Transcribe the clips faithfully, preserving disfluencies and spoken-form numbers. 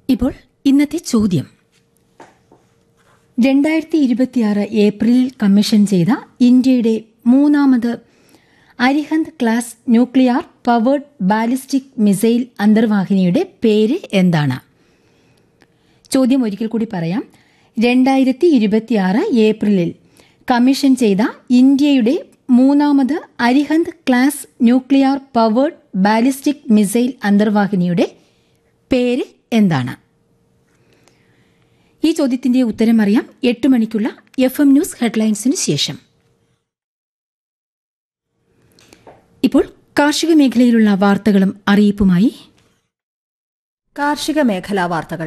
ഇപ്പോൾ ഇന്നത്തെ ചോദ്യം. രണ്ടായിരത്തി ഇരുപത്തിയാറ് ഏപ്രിലിൽ കമ്മീഷൻ ചെയ്ത ഇന്ത്യയുടെ മൂന്നാമത് Arihant class nuclear powered ballistic missile അന്തർവാഹിനിയുടെ പേര് എന്താണ്? ചോദ്യം ഒരിക്കൽ കൂടി പറയാം. രണ്ടായിരത്തി ഇരുപത്തിയാറ് ഏപ്രിലിൽ കമ്മീഷൻ ചെയ്ത ഇന്ത്യയുടെ മൂന്നാമത് Arihant class nuclear powered ballistic missile അന്തർവാഹിനിയുടെ പേര് എന്താണ്? ഈ ചോദ്യത്തിന്റെ ഉത്തരം അറിയാം എട്ട് മണിക്കുള്ള എഫ് എം ന്യൂസ് ഹെഡ്ലൈൻസിന് ശേഷം. ഇപ്പോൾ കാർഷിക മേഖലയിലുള്ള വാർത്തകളും അറിയിപ്പുമായി കാർഷിക മേഖലാ വാർത്തകൾ.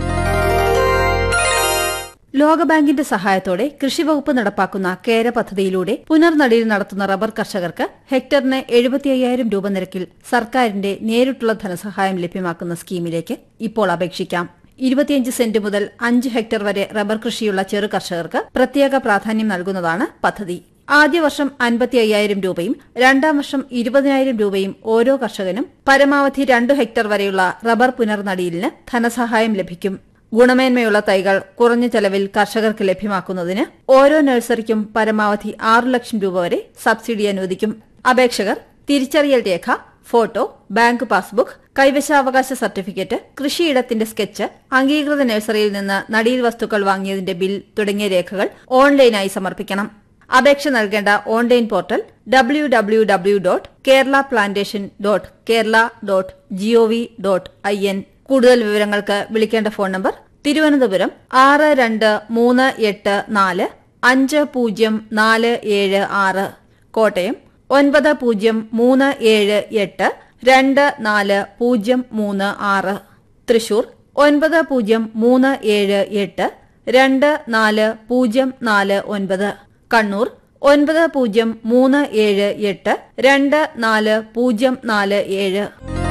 ലോകബാങ്കിന്റെ സഹായത്തോടെ കൃഷിവകുപ്പ് നടപ്പാക്കുന്ന കേര പദ്ധതിയിലൂടെ പുനർനടീൽ നടത്തുന്ന റബ്ബർ കർഷകർക്ക് ഹെക്ടറിന് എഴുപത്തി അയ്യായിരം രൂപ നിരക്കിൽ സർക്കാരിന്റെ നേരിട്ടുള്ള ധനസഹായം ലഭ്യമാക്കുന്ന സ്കീമിലേക്ക് ഇപ്പോൾ അപേക്ഷിക്കാം. ഇരുപത്തിയഞ്ച് സെന്റ് മുതൽ അഞ്ച് ഹെക്ടർ വരെ റബ്ബർ കൃഷിയുള്ള ചെറു കർഷകർക്ക് പ്രത്യേക പ്രാധാന്യം നൽകുന്നതാണ് പദ്ധതി. ആദ്യ വർഷം അൻപത്തി അയ്യായിരം രൂപയും രണ്ടാം വർഷം ഇരുപതിനായിരം രൂപയും ഓരോ കർഷകനും പരമാവധി രണ്ട് ഹെക്ടർ വരെയുള്ള റബ്ബർ പുനർനടീലിന് ധനസഹായം ലഭിക്കും. ഗുണമേന്മയുള്ള തൈകൾ കുറഞ്ഞ ചെലവിൽ കർഷകർക്ക് ലഭ്യമാക്കുന്നതിന് ഓരോ നഴ്സറിക്കും പരമാവധി ആറു ലക്ഷം രൂപ വരെ സബ്സിഡി അനുവദിക്കും. അപേക്ഷകർ തിരിച്ചറിയൽ രേഖ, photo, bank passbook, കൈവശാവകാശ certificate, കൃഷിയിടത്തിന്റെ sketch, അംഗീകൃത നഴ്സറിയിൽ നിന്ന് നടീൽ വസ്തുക്കൾ വാങ്ങിയതിന്റെ ബിൽ തുടങ്ങിയ രേഖകൾ ഓൺലൈനായി സമർപ്പിക്കണം. അപേക്ഷ നൽകേണ്ട online portal W W W dot Kerala plantation dot Kerala dot G O V dot I N. കൂടുതൽ വിവരങ്ങൾക്ക് വിളിക്കേണ്ട ഫോൺ നമ്പർ തിരുവനന്തപുരം ആറ് രണ്ട് മൂന്ന് എട്ട് നാല് അഞ്ച് പൂജ്യം നാല് ഏഴ് ആറ്, കോട്ടയം ഒൻപത് പൂജ്യം മൂന്ന് ഏഴ് എട്ട് രണ്ട് നാല് പൂജ്യം മൂന്ന് ആറ്, തൃശൂർ ഒൻപത് പൂജ്യം മൂന്ന് ഏഴ് എട്ട് രണ്ട് നാല് പൂജ്യം നാല് ഒൻപത്, കണ്ണൂർ ഒൻപത് പൂജ്യം മൂന്ന് ഏഴ് എട്ട് രണ്ട് നാല് പൂജ്യം നാല് ഏഴ്.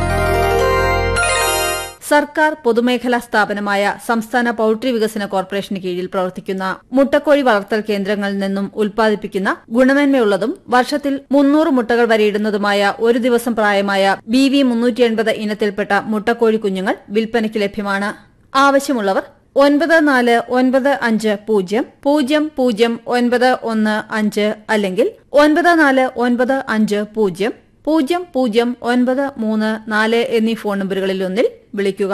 സർക്കാർ പൊതുമേഖലാ സ്ഥാപനമായ സംസ്ഥാന പൌൾട്രി വികസന കോർപ്പറേഷന് കീഴിൽ പ്രവർത്തിക്കുന്ന മുട്ടക്കോഴി വളർത്തൽ കേന്ദ്രങ്ങളിൽ നിന്നും ഉൽപ്പാദിപ്പിക്കുന്ന ഗുണമേന്മയുള്ളതും വർഷത്തിൽ മുന്നൂറ് മുട്ടകൾ വരെ ഇടുന്നതുമായ ഒരു ദിവസം പ്രായമായ ബി വി മുന്നൂറ്റി എൺപത് ഇനത്തിൽപ്പെട്ട മുട്ടക്കോഴി കുഞ്ഞുങ്ങൾ വിൽപ്പനയ്ക്ക് ലഭ്യമാണ്. ആവശ്യമുള്ളവർ ഒൻപത് നാല് ഒൻപത് അഞ്ച് പൂജ്യം പൂജ്യം പൂജ്യം ഒൻപത് ഒന്ന് അഞ്ച് അല്ലെങ്കിൽ ഒൻപത് നാല് ഒൻപത് അഞ്ച് പൂജ്യം പൂജ്യം പൂജ്യം ഒൻപത് മൂന്ന് നാല് എന്നീ ഫോൺ നമ്പറുകളിൽ ഒന്നിൽ വിളിക്കുക.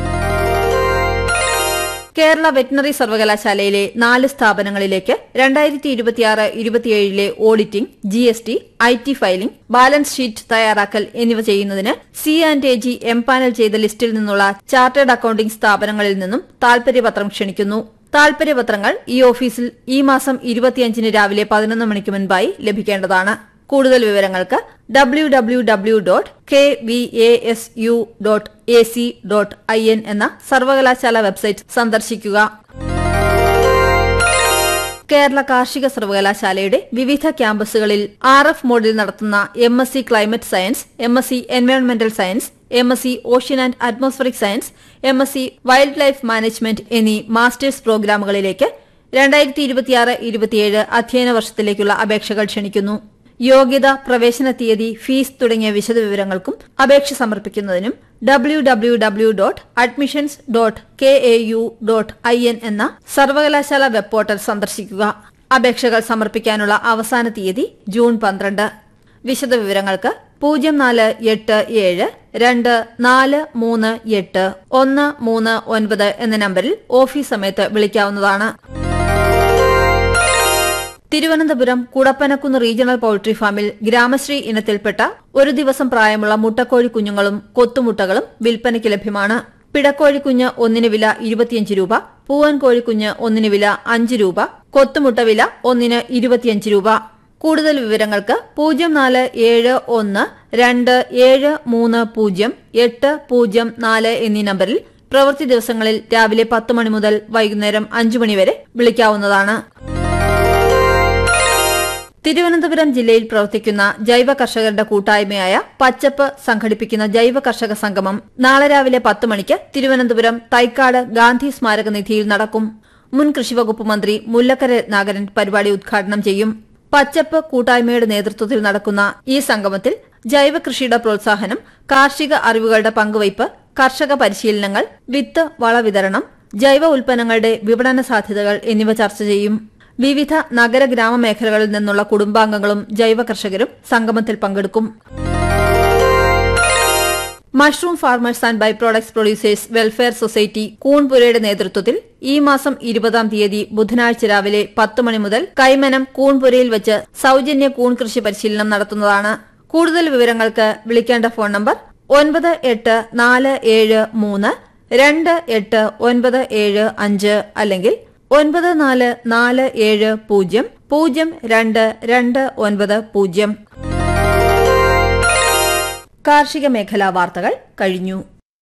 കേരള വെറ്റിനറി സർവകലാശാലയിലെ നാല് സ്ഥാപനങ്ങളിലേക്ക് രണ്ടായിരത്തി ഇരുപത്തിയാറ് ഇരുപത്തിയേഴിലെ auditing, G S T, I T filing, balance sheet തയ്യാറാക്കൽ എന്നിവ ചെയ്യുന്നതിന് C and A G empanel ചെയ്ത ലിസ്റ്റിൽ നിന്നുള്ള ചാർട്ടേഡ് അക്കൌണ്ടിംഗ് സ്ഥാപനങ്ങളിൽ നിന്നും താൽപര്യപത്രം ക്ഷണിക്കുന്നു. താൽപര്യപത്രങ്ങൾ ഈ ഓഫീസിൽ ഈ മാസം ഇരുപത്തിയഞ്ചിന് രാവിലെ പതിനൊന്ന് മണിക്ക് മുൻപായി ലഭിക്കേണ്ടതാണ്. കൂടുതൽ വിവരങ്ങൾക്ക് W W W dot K V A S U dot A C dot I N എന്ന സർവകലാശാല വെബ്സൈറ്റ് സന്ദർശിക്കുക. കേരള കാർഷിക സർവകലാശാലയുടെ വിവിധ ക്യാമ്പസുകളിൽ ആർ എഫ് മോഡിൽ നടത്തുന്ന M S C climate science, M S C എൻവയോൺമെന്റൽ science, M S C ocean and atmospheric science, M S C wild life management എന്നീ മാസ്റ്റേഴ്സ് പ്രോഗ്രാമുകളിലേക്ക് രണ്ടായിരത്തി ഇരുപത്തിയാറ് ഇരുപത്തിയേഴ് അധ്യയന വർഷത്തിലേക്കുള്ള അപേക്ഷകൾ ക്ഷണിക്കുന്നു. യോഗ്യത, പ്രവേശന തീയതി, ഫീസ് തുടങ്ങിയ വിശദവിവരങ്ങൾക്കും അപേക്ഷ സമർപ്പിക്കുന്നതിനും W W W dot admissions dot K A U dot I N എന്ന സർവകലാശാല വെബ് പോർട്ടൽ സന്ദർശിക്കുക. അപേക്ഷകൾ സമർപ്പിക്കാനുള്ള അവസാന തീയതി ജൂൺ പന്ത്രണ്ട്. വിശദവിവരങ്ങൾക്ക് പൂജ്യം നാല് എട്ട് ഏഴ് രണ്ട് നാല് മൂന്ന് എട്ട് ഒന്ന് മൂന്ന് ഒൻപത് എന്ന നമ്പറിൽ ഓഫീസ് സമയത്ത് വിളിക്കാവുന്നതാണ്. തിരുവനന്തപുരം കുടപ്പനക്കുന്ന് റീജിയണൽ പൌൾട്രി ഫാമിൽ ഗ്രാമശ്രീ ഇനത്തിൽപ്പെട്ട ഒരു ദിവസം പ്രായമുള്ള മുട്ടക്കോഴി കുഞ്ഞുങ്ങളും കൊത്തുമുട്ടകളും വിൽപ്പനയ്ക്ക് ലഭ്യമാണ്. പിടക്കോഴിക്കുഞ്ഞ് ഒന്നിന് വില ഇരുപത്തിയഞ്ച് രൂപ, പൂവൻ കോഴിക്കുഞ്ഞ് ഒന്നിന് വില അഞ്ച് രൂപ, കൊത്തുമുട്ട വില ഒന്നിന് ഇരുപത്തിയഞ്ച് രൂപ. കൂടുതൽ വിവരങ്ങൾക്ക് പൂജ്യം നാല് ഏഴ് ഒന്ന് രണ്ട് ഏഴ് മൂന്ന് പൂജ്യം എട്ട് പൂജ്യം നാല് എന്നീ നമ്പറിൽ പ്രവൃത്തി ദിവസങ്ങളിൽ രാവിലെ പത്ത് മണി മുതൽ വൈകുന്നേരം അഞ്ചു മണിവരെ വിളിക്കാവുന്നതാണ്. തിരുവനന്തപുരം ജില്ലയിൽ പ്രവർത്തിക്കുന്ന ജൈവ കർഷകരുടെ കൂട്ടായ്മയായ പച്ചപ്പ് സംഘടിപ്പിക്കുന്ന ജൈവ കർഷക സംഗമം നാളെ രാവിലെ പത്ത് മണിക്ക് തിരുവനന്തപുരം തൈക്കാട് ഗാന്ധി സ്മാരക നിധിയിൽ നടക്കും. മുൻ കൃഷിവകുപ്പ് മന്ത്രി മുല്ലക്കര രത്നാകരൻ പരിപാടി ഉദ്ഘാടനം ചെയ്യും. പച്ചപ്പ് കൂട്ടായ്മയുടെ നേതൃത്വത്തിൽ നടക്കുന്ന ഈ സംഗമത്തിൽ ജൈവ കൃഷിയുടെ പ്രോത്സാഹനം, കാർഷിക അറിവുകളുടെ പങ്കുവയ്പ്, കർഷക പരിശീലനങ്ങൾ, വിത്ത് വളവിതരണം, ജൈവ ഉൽപ്പന്നങ്ങളുടെ വിപണന സാധ്യതകൾ എന്നിവ ചർച്ച ചെയ്യും. വിവിധ നഗര ഗ്രാമ മേഖലകളിൽ നിന്നുള്ള കുടുംബാംഗങ്ങളും ജൈവ കർഷകരും സംഗമത്തിൽ പങ്കെടുക്കും. Mushroom farmers and by products producers welfare society കൂൺപുരയുടെ നേതൃത്വത്തിൽ ഈ മാസം ഇരുപതാം തീയതി ബുധനാഴ്ച രാവിലെ പത്ത് മണി മുതൽ കൈമനം കൂൺപുരയിൽ വെച്ച് സൌജന്യ കൂൺ കൃഷി പരിശീലനം നടത്തുന്നതാണ്. കൂടുതൽ വിവരങ്ങൾക്ക് വിളിക്കേണ്ട ഫോൺ നമ്പർ ഒൻപത് എട്ട് നാല് ഏഴ് മൂന്ന് രണ്ട് എട്ട് ഒൻപത് ഏഴ് അഞ്ച് അല്ലെങ്കിൽ ഒൻപത് നാല് നാല് ഏഴ് പൂജ്യം പൂജ്യം രണ്ട് രണ്ട് ഒൻപത് പൂജ്യം. കാർഷിക മേഖലാ വാർത്തകൾ കഴിഞ്ഞു.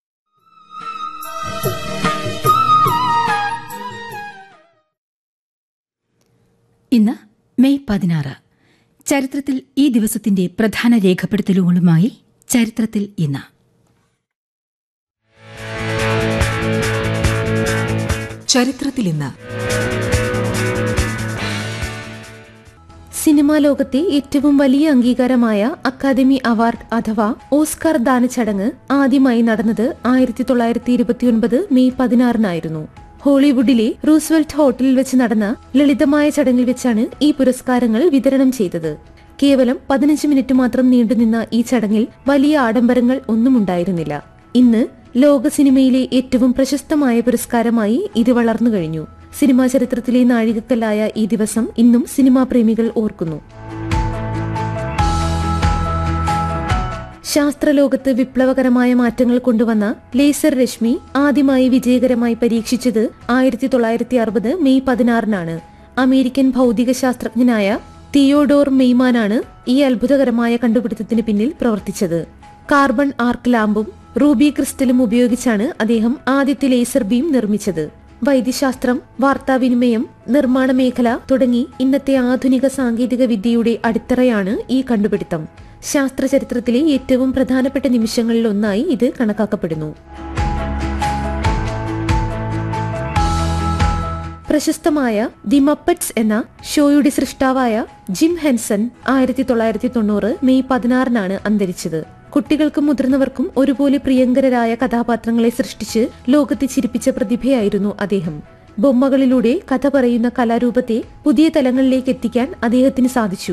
ഇന്ന് മെയ് പതിനാറ്. ചരിത്രത്തിൽ ഈ ദിവസത്തിന്റെ പ്രധാന രേഖപ്പെടുത്തലുകളുമായി ചരിത്രത്തിൽ ഇന്ന്. ചരിത്രത്തിൽ ഇന്ന്. സിനിമാ ലോകത്തെ ഏറ്റവും വലിയ അംഗീകാരമായ അക്കാദമി അവാർഡ് അഥവാ ഓസ്കാർ ദാന ചടങ്ങ് ആദ്യമായി നടന്നത് ആയിരത്തി തൊള്ളായിരത്തി ഇരുപത്തിയൊൻപത് മെയ് പതിനാറിനായിരുന്നു. ഹോളിവുഡിലെ റൂസ്വെൽറ്റ് ഹോട്ടലിൽ വെച്ച് നടന്ന ലളിതമായ ചടങ്ങിൽ വെച്ചാണ് ഈ പുരസ്കാരങ്ങൾ വിതരണം ചെയ്തത്. കേവലം പതിനഞ്ച് മിനിറ്റ് മാത്രം നീണ്ടുനിന്ന ഈ ചടങ്ങിൽ വലിയ ആഡംബരങ്ങൾ ഒന്നും ഉണ്ടായിരുന്നില്ല. ഇന്ന് ലോക സിനിമയിലെ ഏറ്റവും പ്രശസ്തമായ പുരസ്കാരമായി ഇത് വളർന്നു കഴിഞ്ഞു. സിനിമാ ചരിത്രത്തിലെ നാഴികക്കല്ലായ ഈ ദിവസം ഇന്നും സിനിമാ പ്രേമികൾ ഓർക്കുന്നു. ശാസ്ത്രലോകത്ത് വിപ്ലവകരമായ മാറ്റങ്ങൾ കൊണ്ടുവന്ന ലേസർ രശ്മി ആദ്യമായി വിജയകരമായി പരീക്ഷിച്ചത് ആയിരത്തി തൊള്ളായിരത്തി അറുപത് മെയ് പതിനാറിനാണ്. അമേരിക്കൻ ഭൗതിക ശാസ്ത്രജ്ഞനായ തിയോഡോർ മെയ്മാനാണ് ഈ അത്ഭുതകരമായ കണ്ടുപിടുത്തത്തിന് പിന്നിൽ പ്രവർത്തിച്ചത്. കാർബൺ ആർക്ക് ലാമ്പും റൂബി ക്രിസ്റ്റലും ഉപയോഗിച്ചാണ് അദ്ദേഹം ആദ്യത്തെ ലേസർ ബീം നിർമ്മിച്ചത്. വൈദ്യശാസ്ത്രം, വാർത്താവിനിമയം, നിർമ്മാണ മേഖല തുടങ്ങി ഇന്നത്തെ ആധുനിക സാങ്കേതിക വിദ്യയുടെ അടിത്തറയാണ് ഈ കണ്ടുപിടുത്തം. ശാസ്ത്രചരിത്രത്തിലെ ഏറ്റവും പ്രധാനപ്പെട്ട നിമിഷങ്ങളിൽ ഒന്നായി ഇത് കണക്കാക്കപ്പെടുന്നു. പ്രശസ്തമായ ദി മപ്പറ്റ്സ് എന്ന ഷോയുടെ സൃഷ്ടാവായ ജിം ഹെൻസൺ ആയിരത്തി തൊള്ളായിരത്തി തൊണ്ണൂറ് മെയ് പതിനാറിനാണ് അന്തരിച്ചത്. കുട്ടികൾക്കും മുതിർന്നവർക്കും ഒരുപോലെ പ്രിയങ്കരരായ കഥാപാത്രങ്ങളെ സൃഷ്ടിച്ച് ലോകത്തെ ചിരിപ്പിച്ച പ്രതിഭയായിരുന്നു അദ്ദേഹം. ബൊമ്മകളിലൂടെ കഥ പറയുന്ന കലാരൂപത്തെ പുതിയ തലങ്ങളിലേക്ക് എത്തിക്കാൻ അദ്ദേഹത്തിന് സാധിച്ചു.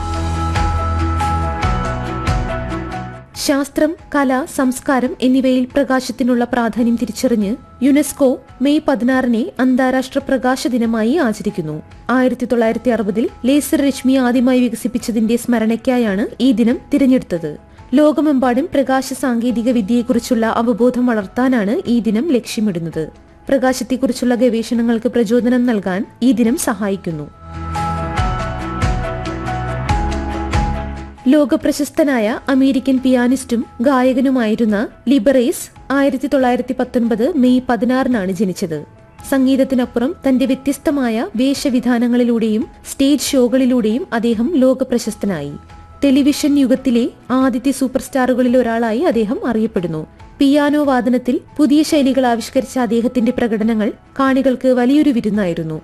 ശാസ്ത്രം, കല, സംസ്കാരം എന്നിവയിൽ പ്രകാശത്തിനുള്ള പ്രാധാന്യം തിരിച്ചറിഞ്ഞ് യുനെസ്കോ മെയ് പതിനാറിനെ അന്താരാഷ്ട്ര പ്രകാശ ദിനമായി ആചരിക്കുന്നു. ആയിരത്തി തൊള്ളായിരത്തി അറുപതിൽ ലേസർ രശ്മി ആദ്യമായി വികസിപ്പിച്ചതിന്റെ സ്മരണയ്ക്കായാണ് ഈ ദിനം തിരഞ്ഞെടുത്തത്. ലോകമെമ്പാടും പ്രകാശ സാങ്കേതിക വിദ്യയെക്കുറിച്ചുള്ള അവബോധം വളർത്താനാണ് ഈ ദിനം ലക്ഷ്യമിടുന്നത്. പ്രകാശത്തെക്കുറിച്ചുള്ള ഗവേഷണങ്ങൾക്ക് പ്രചോദനം നൽകാൻ ഈ ദിനം സഹായിക്കുന്നു. ലോകപ്രശസ്തനായ അമേരിക്കൻ പിയാനിസ്റ്റും ഗായകനുമായിരുന്ന ലിബറേസ് ആയിരത്തി തൊള്ളായിരത്തി പത്തൊൻപത് മെയ് പതിനാറിനാണ് ജനിച്ചത്. സംഗീതത്തിനപ്പുറം തന്റെ വ്യത്യസ്തമായ വേഷവിധാനങ്ങളിലൂടെയും സ്റ്റേജ് ഷോകളിലൂടെയും അദ്ദേഹം ലോകപ്രശസ്തനായി. ടെലിവിഷൻ യുഗത്തിലെ ആദ്യത്തെ സൂപ്പർ സ്റ്റാറുകളിൽ ഒരാളായി അദ്ദേഹം അറിയപ്പെടുന്നു. പിയാനോ വാദനത്തിൽ പുതിയ ശൈലികൾ ആവിഷ്കരിച്ച അദ്ദേഹത്തിന്റെ പ്രകടനങ്ങൾ കാണികൾക്ക് വലിയൊരു വിരുന്നായിരുന്നു.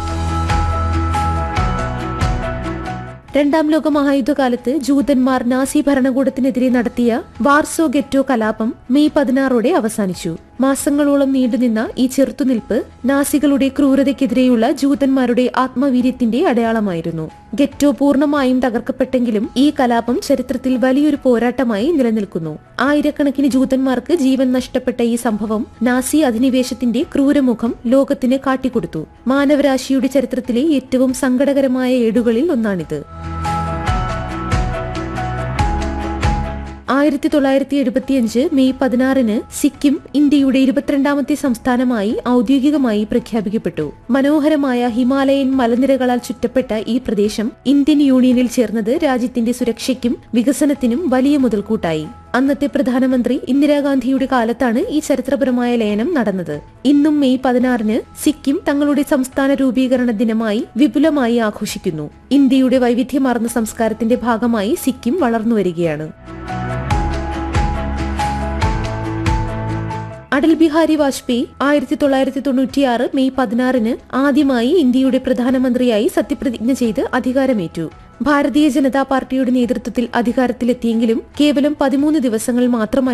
രണ്ടാം ലോക മഹായുദ്ധകാലത്ത് ജൂതന്മാർ നാസി ഭരണകൂടത്തിനെതിരെ നടത്തിയ വാർസോ ഗെറ്റോ കലാപം മെയ് പതിനാറോടെ അവസാനിച്ചു. മാസങ്ങളോളം നീണ്ടുനിന്ന ഈ ചെറുത്തുനിൽപ്പ് നാസികളുടെ ക്രൂരതയ്ക്കെതിരെയുള്ള ജൂതന്മാരുടെ ആത്മവീര്യത്തിന്റെ അടയാളമായിരുന്നു. ഗെറ്റോ പൂർണ്ണമായും തകർക്കപ്പെട്ടെങ്കിലും ഈ കലാപം ചരിത്രത്തിൽ വലിയൊരു പോരാട്ടമായി നിലനിൽക്കുന്നു. ആയിരക്കണക്കിന് ജൂതന്മാർക്ക് ജീവൻ നഷ്ടപ്പെട്ട ഈ സംഭവം നാസി അധിനിവേശത്തിന്റെ ക്രൂരമുഖം ലോകത്തിന് കാട്ടിക്കൊടുത്തു. മാനവരാശിയുടെ ചരിത്രത്തിലെ ഏറ്റവും സങ്കടകരമായ ഏടുകളിൽ ഒന്നാണിത്. ആയിരത്തി തൊള്ളായിരത്തി എഴുപത്തിയഞ്ച് മെയ് പതിനാറിന് സിക്കിം ഇന്ത്യയുടെ ഇരുപത്തിരണ്ടാമത്തെ സംസ്ഥാനമായി ഔദ്യോഗികമായി പ്രഖ്യാപിക്കപ്പെട്ടു. മനോഹരമായ ഹിമാലയൻ മലനിരകളാൽ ചുറ്റപ്പെട്ട ഈ പ്രദേശം ഇന്ത്യൻ യൂണിയനിൽ ചേർന്നത് രാജ്യത്തിന്റെ സുരക്ഷയ്ക്കും വികസനത്തിനും വലിയ മുതൽക്കൂട്ടായി. അന്നത്തെ പ്രധാനമന്ത്രി ഇന്ദിരാഗാന്ധിയുടെ കാലത്താണ് ഈ ചരിത്രപരമായ ലയനം നടന്നത്. ഇന്നും മെയ് പതിനാറിന് സിക്കിം തങ്ങളുടെ സംസ്ഥാന രൂപീകരണ ദിനമായി വിപുലമായി ആഘോഷിക്കുന്നു. ഇന്ത്യയുടെ വൈവിധ്യമാർന്ന സംസ്കാരത്തിന്റെ ഭാഗമായി സിക്കിം വളർന്നുവരികയാണ്. അടൽ ബിഹാരി വാജ്പേയി ആയിരത്തി തൊള്ളായിരത്തി തൊണ്ണൂറ്റിയാറ് മെയ് പതിനാറിന് ആദ്യമായി ഇന്ത്യയുടെ പ്രധാനമന്ത്രിയായി സത്യപ്രതിജ്ഞ ചെയ്ത് അധികാരമേറ്റു. ഭാരതീയ ജനതാ പാർട്ടിയുടെ നേതൃത്വത്തിൽ അധികാരത്തിലെത്തിയെങ്കിലും കേവലം പതിമൂന്ന് ദിവസങ്ങൾ മാത്രമായി